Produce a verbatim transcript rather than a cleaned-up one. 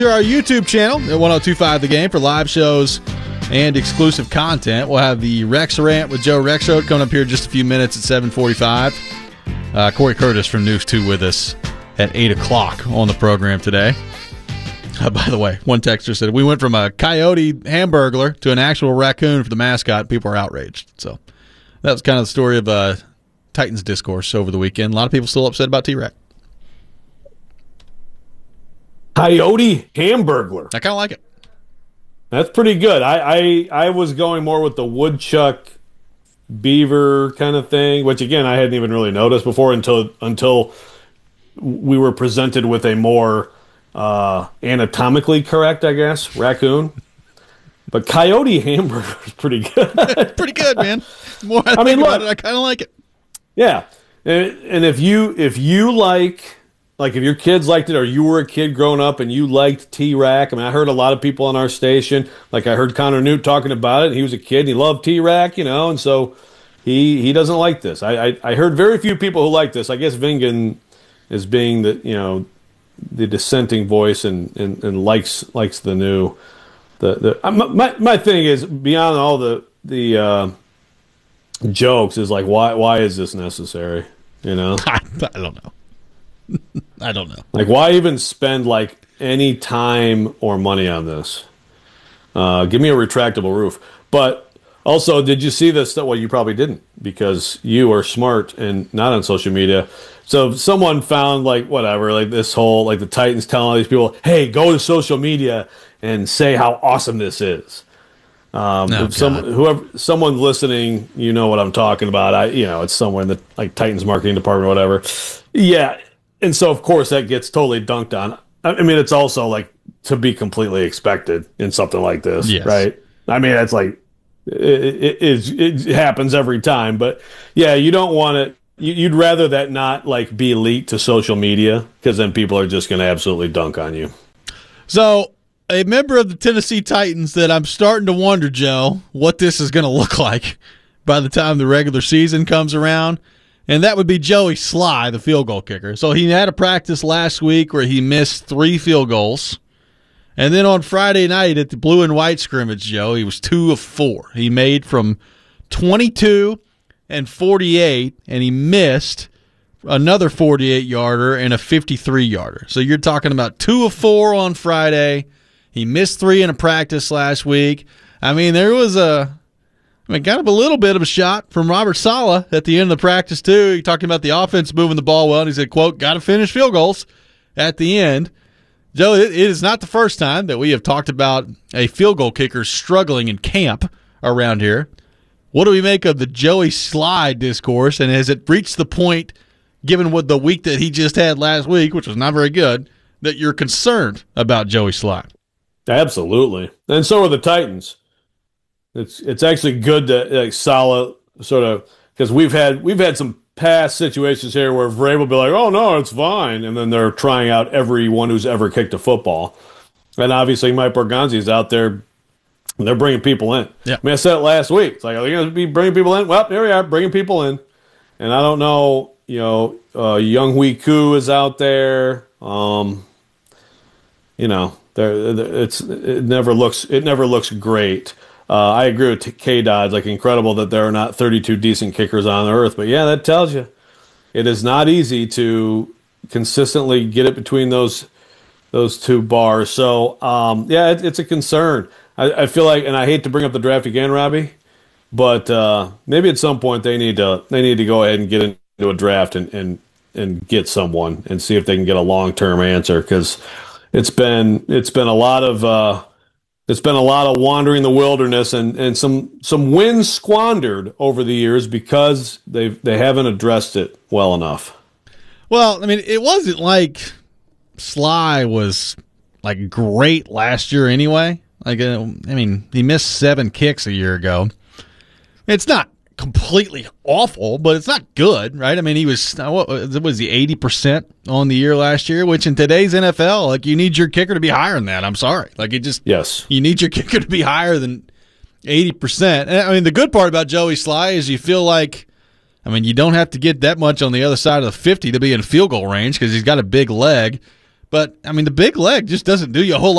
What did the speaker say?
Our YouTube channel at ten twenty-five The Game for live shows and exclusive content. We'll have the Rex Rant with Joe Rexrode coming up here in just a few minutes at seven forty-five. Uh, Corey Curtis from News two with us at eight o'clock on the program today. Uh, by the way, one texter said, we went from a coyote hamburglar to an actual raccoon for the mascot. People are outraged. So that was kind of the story of uh, Titans discourse over the weekend. A lot of people still upset about T-Rack. Coyote Hamburglar. I kind of like it. That's pretty good. I, I I was going more with the woodchuck beaver kind of thing, which again I hadn't even really noticed before until until we were presented with a more uh, anatomically correct, I guess, raccoon. But Coyote Hamburger is pretty good. Pretty good, man. The more I, I think mean, about look, it, I kind of like it. Yeah, and, and if you if you like. Like if your kids liked it or you were a kid growing up and you liked T-Rack. I mean, I heard a lot of people on our station, like I heard Connor Newt talking about it. He was a kid and he loved T-Rack, you know, and so he he doesn't like this. I, I, I heard very few people who like this. I guess Vingan is being the, you know, the dissenting voice and, and, and likes likes the new. The, the my, my thing is, beyond all the, the uh, jokes, is like, why why is this necessary, you know? I, I don't know. I don't know. Like, why even spend like any time or money on this? Uh, give me a retractable roof. But also, did you see this? Well, you probably didn't because you are smart and not on social media. So someone found like whatever, like this whole like the Titans telling all these people, "Hey, go to social media and say how awesome this is." Um, oh, if some whoever someone listening, you know what I'm talking about. I you know it's somewhere in the like Titans marketing department or whatever. Yeah. And so, of course, that gets totally dunked on. I mean, it's also, like, to be completely expected in something like this, yes. Right? I mean, it's like, it, it, it happens every time. But, yeah, you don't want it. You'd rather that not, like, be leaked to social media because then people are just going to absolutely dunk on you. So, a member of the Tennessee Titans that I'm starting to wonder, Joe, what this is going to look like by the time the regular season comes around. And that would be Joey Sly, the field goal kicker. So he had a practice last week where he missed three field goals. And then on Friday night at the blue and white scrimmage, Joe, he was two of four. He made from twenty-two and forty-eight, and he missed another forty-eight-yarder and a fifty-three-yarder. So you're talking about two of four on Friday. He missed three in a practice last week. I mean, there was a... I mean, got up a little bit of a shot from Robert Saleh at the end of the practice, too. He talking about the offense moving the ball well, and he said, quote, got to finish field goals at the end. Joe, it, it is not the first time that we have talked about a field goal kicker struggling in camp around here. What do we make of the Joey Sly discourse, and has it reached the point, given what the week that he just had last week, which was not very good, that you're concerned about Joey Sly? Absolutely. And so are the Titans. It's it's actually good to like Saleh sort of because we've had we've had some past situations here where Vrabel will be like, oh no, it's fine, and then they're trying out everyone who's ever kicked a football, and obviously Mike Borgonzi's out there, and they're bringing people in. Yeah. I mean, I said it last week. It's like, are they going to be bringing people in? Well, here we are, bringing people in, and I don't know, you know, uh, Young Hui Koo is out there, um, you know, there it's it never looks it never looks great. Uh, I agree with K-Dodds, like incredible that there are not thirty-two decent kickers on the earth. But, yeah, that tells you it is not easy to consistently get it between those those two bars. So, um, yeah, it, it's a concern. I, I feel like, and I hate to bring up the draft again, Robbie, but uh, maybe at some point they need to they need to go ahead and get into a draft and, and, and get someone and see if they can get a long-term answer because it's been, it's been a lot of uh, – It's been a lot of wandering the wilderness and, and some some wins squandered over the years because they they haven't addressed it well enough. Well, I mean, it wasn't like Sly was like great last year anyway. Like, uh, I mean, he missed seven kicks a year ago. It's not completely awful, but it's not good, right? I mean, he was what was he eighty percent on the year last year, which in today's N F L, like you need your kicker to be higher than that. I'm sorry, like it just yes, you need your kicker to be higher than eighty percent. And I mean, the good part about Joey Sly is you feel like, I mean, you don't have to get that much on the other side of the fifty to be in field goal range because he's got a big leg. But, I mean, the big leg just doesn't do you a whole